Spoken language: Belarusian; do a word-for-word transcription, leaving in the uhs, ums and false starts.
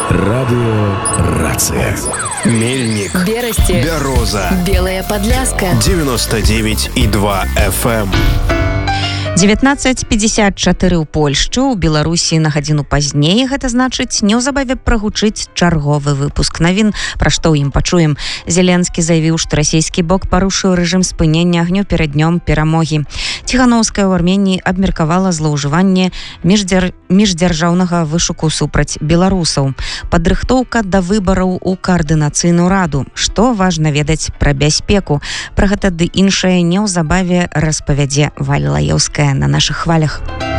Радио «Рация». Мельник, Берасти, Бяроза, Белая Подляска, девяносто девять и два эф эм. девятнадцать пятьдесят четыре ў Польшчы, у Беларусі на гадзіну пазней, гэта значыць неўзабаве прагучыць чарговы выпуск навін, пра што ў ім пачуем. Зеленскі заявіў, што расійскі бок парушыў рэжым спынення агню перад днём перамогі. Ціханаўская ў Арменіі абмеркавала злоўжыванне міждзяр... міждзяржаўнага вышуку супраць беларусаў. Падрыхтоўка да выбараў у каардынацыйную раду. Што важна ведаць пра бяспеку? Пра гэта ды іншае неўзабаве распавядзе Валя Лаеўская на наших хвалях.